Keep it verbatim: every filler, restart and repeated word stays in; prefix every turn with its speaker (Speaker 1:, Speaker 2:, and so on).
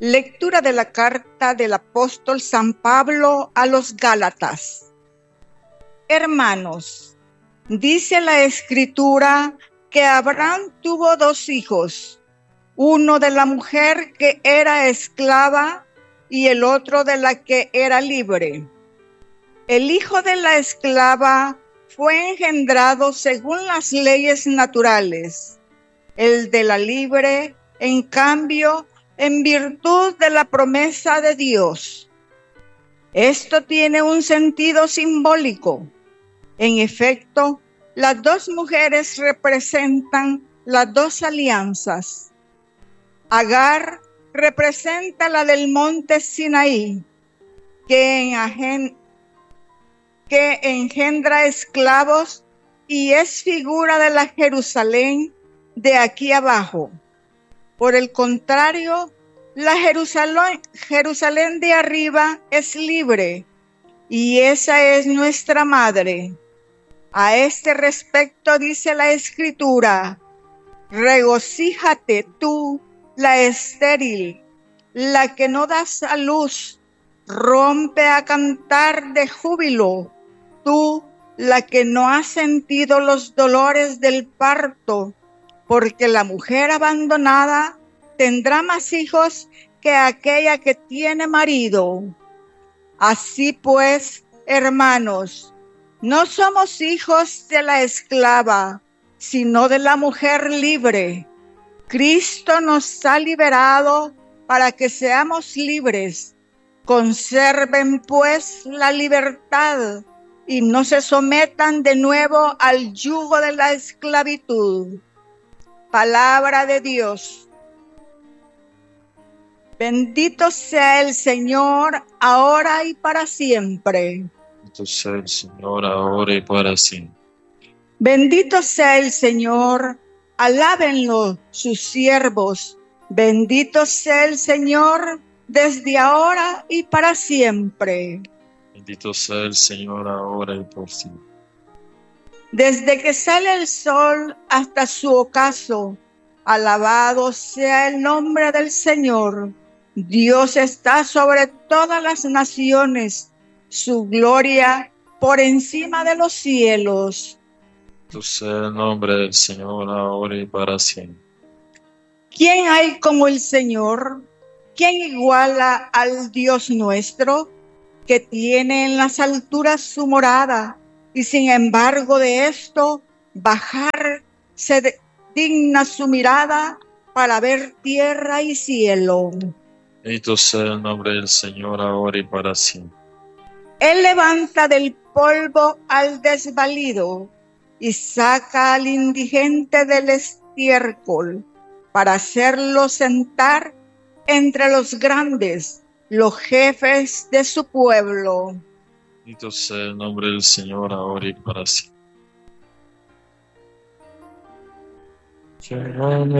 Speaker 1: Lectura de la carta del apóstol San Pablo a los Gálatas. Hermanos, dice la Escritura que Abraham tuvo dos hijos, uno de la mujer que era esclava y el otro de la que era libre. El hijo de la esclava fue engendrado según las leyes naturales, el de la libre, en cambio, en virtud de la promesa de Dios. Esto tiene un sentido simbólico. En efecto, las dos mujeres representan las dos alianzas. Agar representa la del monte Sinaí, que, en, que engendra esclavos y es figura de la Jerusalén de aquí abajo. Por el contrario, la Jerusalén, Jerusalén de arriba es libre y esa es nuestra madre. A este respecto dice la Escritura: regocíjate tú, la estéril, la que no das a luz, rompe a cantar de júbilo, tú, la que no has sentido los dolores del parto, porque la mujer abandonada tendrá más hijos que aquella que tiene marido. Así pues, hermanos, no somos hijos de la esclava, sino de la mujer libre. Cristo nos ha liberado para que seamos libres. Conserven pues la libertad y no se sometan de nuevo al yugo de la esclavitud. Palabra de Dios. Bendito sea el Señor, ahora y para siempre.
Speaker 2: Bendito sea el Señor, ahora y para siempre.
Speaker 1: Bendito sea el Señor, alábenlo sus siervos. Bendito sea el Señor, desde ahora y para siempre.
Speaker 2: Bendito sea el Señor, ahora y por siempre.
Speaker 1: Desde que sale el sol hasta su ocaso, alabado sea el nombre del Señor. Dios está sobre todas las naciones, su gloria por encima de los cielos.
Speaker 2: Bendito sea el nombre del Señor, ahora y para siempre.
Speaker 1: ¿Quién hay como el Señor? ¿Quién iguala al Dios nuestro, que tiene en las alturas su morada? Y sin embargo de esto, bajar se digna su mirada para ver tierra y cielo.
Speaker 2: Bendito sea el nombre del Señor, ahora y para siempre.
Speaker 1: Él levanta del polvo al desvalido y saca al indigente del estiércol para hacerlo sentar entre los grandes, los jefes de su pueblo.
Speaker 2: Bendito sea el nombre del Señor, ahora y para siempre.